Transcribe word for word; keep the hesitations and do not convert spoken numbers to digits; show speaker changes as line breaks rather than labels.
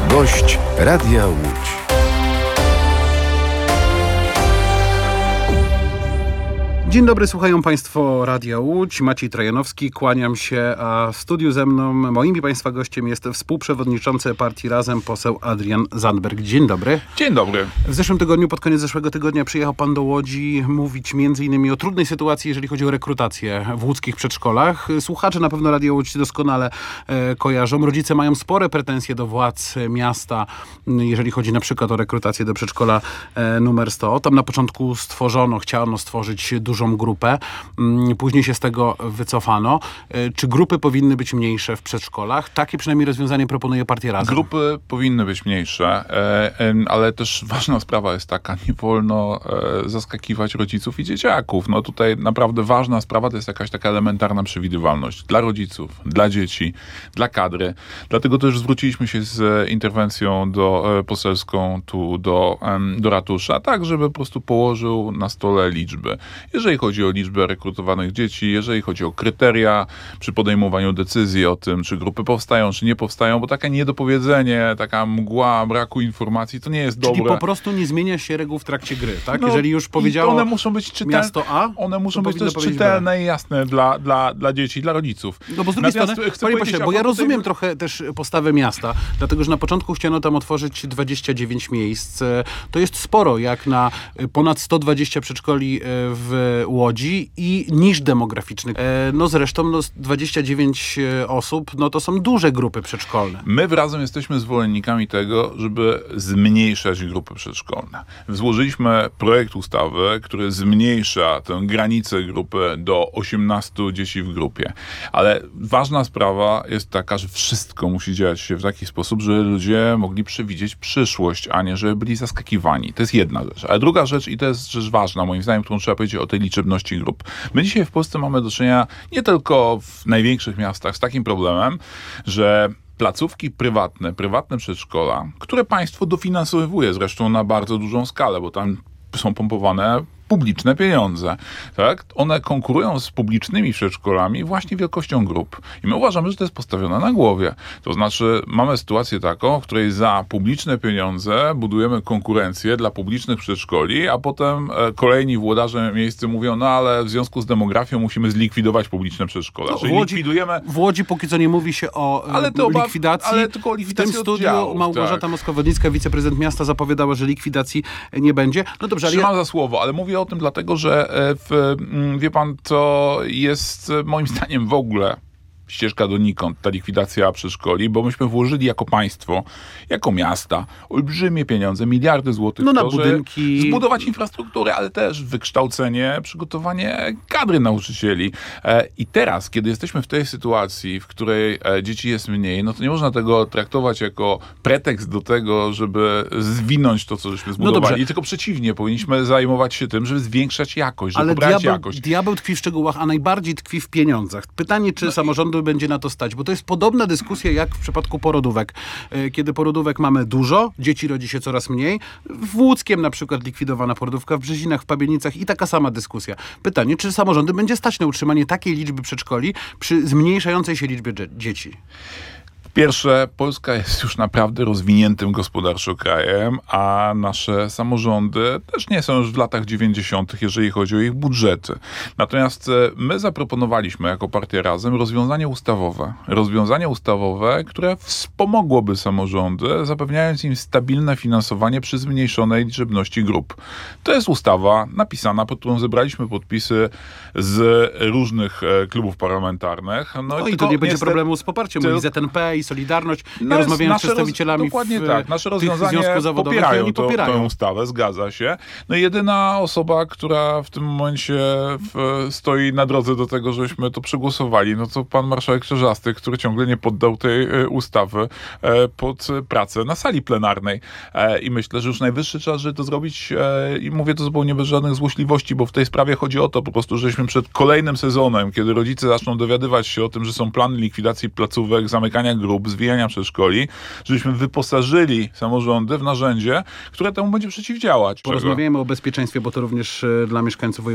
Gość Radia Łódź.
Dzień dobry, słuchają Państwo Radia Łódź. Maciej Trajanowski, kłaniam się, a w studiu ze mną moim i Państwa gościem jest współprzewodniczący partii Razem, poseł Adrian Zandberg. Dzień dobry.
Dzień dobry.
W zeszłym tygodniu, pod koniec zeszłego tygodnia przyjechał Pan do Łodzi mówić między innymi o trudnej sytuacji, jeżeli chodzi o rekrutację w łódzkich przedszkolach. Słuchacze na pewno Radia Łódź doskonale e, kojarzą. Rodzice mają spore pretensje do władz miasta, jeżeli chodzi na przykład o rekrutację do przedszkola e, numer sto. Tam na początku stworzono, chciano stworzyć dużą grupę. Później się z tego wycofano. Czy grupy powinny być mniejsze w przedszkolach? Takie przynajmniej rozwiązanie proponuje partia Razem.
Grupy powinny być mniejsze, ale też ważna sprawa jest taka, nie wolno zaskakiwać rodziców i dzieciaków. No tutaj naprawdę ważna sprawa to jest jakaś taka elementarna przewidywalność dla rodziców, dla dzieci, dla kadry. Dlatego też zwróciliśmy się z interwencją do, poselską tu do, do ratusza, tak żeby po prostu położył na stole liczby. Jeżeli chodzi o liczbę rekrutowanych dzieci, jeżeli chodzi o kryteria przy podejmowaniu decyzji o tym, czy grupy powstają, czy nie powstają, bo takie niedopowiedzenie, taka mgła braku informacji, to nie jest
Czyli
dobre.
Czyli po prostu nie zmienia się reguł w trakcie gry, tak?
No,
jeżeli już powiedziało
one muszą być czytelne,
miasto A,
one muszą być też czytelne B. i jasne dla, dla, dla dzieci, dla rodziców.
No bo z drugiej
Natomiast
strony,
chcę
panie pośle, bo ja rozumiem
tej...
trochę też postawę miasta, dlatego, że na początku chciano tam otworzyć dwadzieścia dziewięć miejsc. To jest sporo, jak na ponad sto dwadzieścia przedszkoli w Łodzi i niż demograficznych. No zresztą no, dwadzieścia dziewięć osób, no to są duże grupy przedszkolne.
My w Razem jesteśmy zwolennikami tego, żeby zmniejszać grupy przedszkolne. Złożyliśmy projekt ustawy, który zmniejsza tę granicę grupy do osiemnastu dzieci w grupie. Ale ważna sprawa jest taka, że wszystko musi dziać się w taki sposób, żeby ludzie mogli przewidzieć przyszłość, a nie żeby byli zaskakiwani. To jest jedna rzecz. Ale druga rzecz, i to jest rzecz ważna, moim zdaniem, którą trzeba powiedzieć o tej liczebności grup. My dzisiaj w Polsce mamy do czynienia nie tylko w największych miastach z takim problemem, że placówki prywatne, prywatne przedszkola, które państwo dofinansowuje zresztą na bardzo dużą skalę, bo tam są pompowane publiczne pieniądze, tak? One konkurują z publicznymi przedszkolami właśnie wielkością grup. I my uważamy, że to jest postawione na głowie. To znaczy mamy sytuację taką, w której za publiczne pieniądze budujemy konkurencję dla publicznych przedszkoli, a potem kolejni włodarze miejscy mówią, no ale w związku z demografią musimy zlikwidować publiczne przedszkola.
No,
Czyli
w, Łodzi,
likwidujemy...
w Łodzi póki co nie mówi się o ale oba... likwidacji.
Ale tylko o likwidacji
w tym studiu
oddziałów,
Małgorzata
tak.
Moskwa-Wodnicka, wiceprezydent miasta, zapowiadała, że likwidacji nie będzie. No dobrze, ale
Trzymam
ja...
za słowo, ale mówię o tym dlatego, że w, wie pan, to jest moim zdaniem w ogóle ścieżka donikąd, ta likwidacja przedszkoli, bo myśmy włożyli jako państwo, jako miasta, olbrzymie pieniądze, miliardy złotych
no
w
na
to,
budynki,
zbudować infrastrukturę, ale też wykształcenie, przygotowanie kadry nauczycieli. I teraz, kiedy jesteśmy w tej sytuacji, w której dzieci jest mniej, no to nie można tego traktować jako pretekst do tego, żeby zwinąć to, co żeśmy zbudowali, no tylko przeciwnie, powinniśmy zajmować się tym, żeby zwiększać jakość, żeby
ale
poprawiać
diabeł,
jakość.
diabeł tkwi w szczegółach, a najbardziej tkwi w pieniądzach. Pytanie, czy no samorządu będzie na to stać, bo to jest podobna dyskusja jak w przypadku porodówek. Kiedy porodówek mamy dużo, dzieci rodzi się coraz mniej. W Łódzkiem na przykład likwidowana porodówka, w Brzezinach, w Pabienicach i taka sama dyskusja. Pytanie, czy samorządy będzie stać na utrzymanie takiej liczby przedszkoli przy zmniejszającej się liczbie dzieci?
Pierwsze, Polska jest już naprawdę rozwiniętym gospodarczo krajem, a nasze samorządy też nie są już w latach dziewięćdziesiątych, jeżeli chodzi o ich budżety. Natomiast my zaproponowaliśmy jako Partia Razem rozwiązanie ustawowe. Rozwiązanie ustawowe, które wspomogłoby samorządy, zapewniając im stabilne finansowanie przy zmniejszonej liczebności grup. To jest ustawa napisana, pod którą zebraliśmy podpisy z różnych klubów parlamentarnych. No,
no i to nie będzie niestety problemu z poparciem. Mówi Z N P i Solidarność. Ja
no
rozmawiałem z przedstawicielami
roz... Dokładnie
w,
tak. Nasze rozwiązania popierają, to, popierają tę ustawę, zgadza się. No i jedyna osoba, która w tym momencie w, stoi na drodze do tego, żebyśmy to przegłosowali, no to pan marszałek Czarzasty, który ciągle nie poddał tej e, ustawy e, pod pracę na sali plenarnej. E, I myślę, że już najwyższy czas, żeby to zrobić e, i mówię to zupełnie bez żadnych złośliwości, bo w tej sprawie chodzi o to po prostu, żeśmy przed kolejnym sezonem, kiedy rodzice zaczną dowiadywać się o tym, że są plany likwidacji placówek, zamykania grup, zwijania przedszkoli, żebyśmy wyposażyli samorządy w narzędzie, które temu będzie przeciwdziałać.
Porozmawiajmy o bezpieczeństwie, bo to również dla mieszkańców